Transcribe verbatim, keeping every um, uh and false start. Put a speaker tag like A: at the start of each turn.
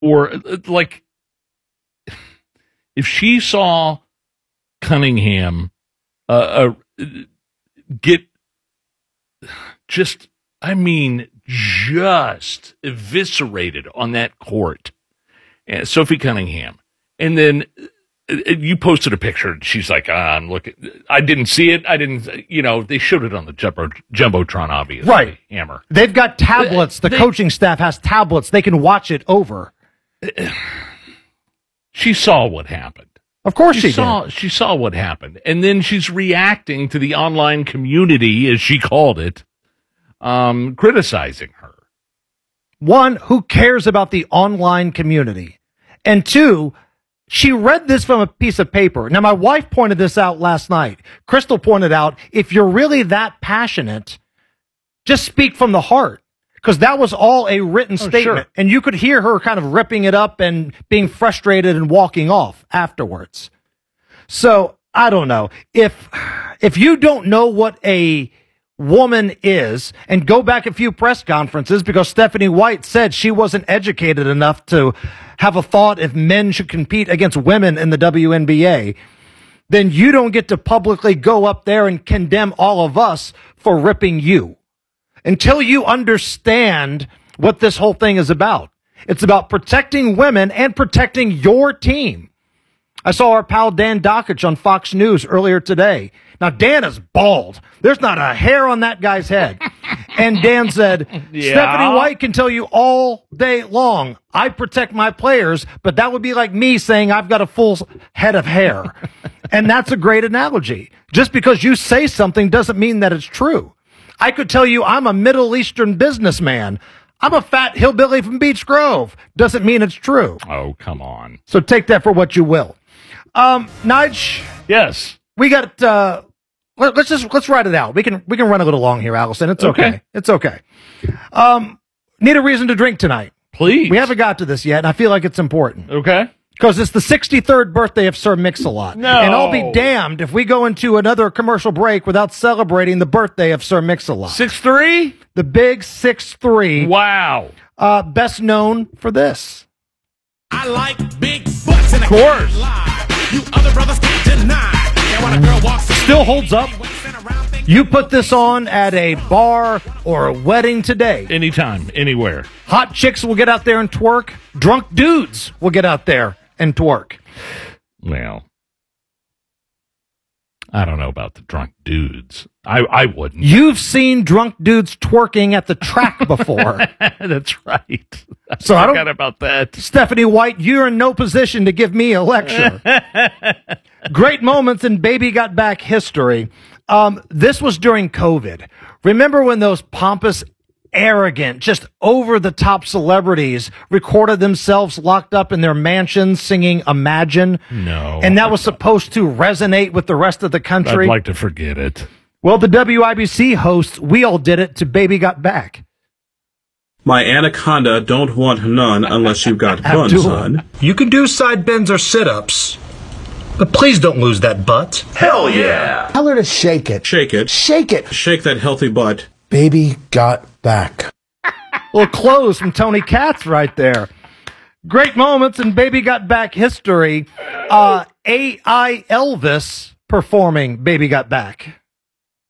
A: Or, like, if she saw Cunningham uh, uh, get just, I mean, just eviscerated on that court, uh, Sophie Cunningham, and then uh, you posted a picture, and she's like, ah, I'm looking, I didn't see it, I didn't, you know, they showed it on the Jumbo, Jumbotron, obviously.
B: Right.
A: Hammer.
B: They've got tablets, the
A: they,
B: coaching staff has tablets, they can watch it over.
A: She saw what happened.
B: Of course
A: she,
B: she
A: saw.
B: did.
A: She saw what happened, and then she's reacting to the online community, as she called it, um, criticizing her.
B: One, who cares about the online community? And two, she read this from a piece of paper. Now, my wife pointed this out last night. Crystal pointed out, if you're really that passionate, just speak from the heart. Because that was all a written
A: oh,
B: statement.
A: Sure.
B: And you could hear her kind of ripping it up and being frustrated and walking off afterwards. So, I don't know. If, if you don't know what a woman is, and go back a few press conferences, because Stephanie White said she wasn't educated enough to have a thought if men should compete against women in the W N B A, then you don't get to publicly go up there and condemn all of us for ripping you. Until you understand what this whole thing is about. It's about protecting women and protecting your team. I saw our pal Dan Dockich on Fox News earlier today. Now, Dan is bald. There's not a hair on that guy's head. And Dan said, yeah. Stephanie White can tell you all day long, I protect my players, but that would be like me saying I've got a full head of hair. And that's a great analogy. Just because you say something doesn't mean that it's true. I could tell you I'm a Middle Eastern businessman. I'm a fat hillbilly from Beech Grove. Doesn't mean it's true.
A: Oh, come on.
B: So take that for what you will. Um, Nige.
A: Yes.
B: We got, uh, let, let's just, let's write it out. We can, we can run a little long here, Allison. It's okay. okay. It's okay. Um, need a reason to drink tonight.
A: Please.
B: We haven't got to this yet, and I feel like it's important.
A: Okay.
B: Because it's the sixty-third birthday of Sir Mix-a-Lot.
A: No.
B: And I'll be damned if we go into another commercial break without celebrating the birthday of Sir Mix-a-Lot.
A: six three?
B: The big six three.
A: Wow.
B: Uh, best known for this.
C: I like big butts in
A: Of course.
C: You other brothers can't deny. And when a girl walks in,
B: still holds up. You put this on at a bar or a wedding today.
A: Anytime, anywhere.
B: Hot chicks will get out there and twerk. Drunk dudes will get out there and twerk.
A: Well, I don't know about the drunk dudes. I, I wouldn't.
B: You've seen drunk dudes twerking at the track before.
A: That's right. I
B: so I
A: forgot
B: don't,
A: about that.
B: Stephanie White, you're in no position to give me a lecture. Great moments in Baby Got Back history. Um, this was during COVID. Remember when those pompous, arrogant, just over-the-top celebrities recorded themselves locked up in their mansions singing Imagine?
A: No.
B: And that was supposed to resonate with the rest of the country?
A: I'd like to forget it.
B: Well, the W I B C hosts, we all did it to Baby Got Back.
D: My anaconda don't want none unless you've got fun, son.
E: You can do side bends or sit-ups, but please don't lose that butt.
C: Hell yeah!
F: Tell her to shake it.
D: Shake it.
F: Shake it.
D: Shake that healthy butt.
F: Baby got back.
B: Little close from Tony Katz right there. Great moments in Baby Got Back history. Uh, A I Elvis performing Baby Got Back.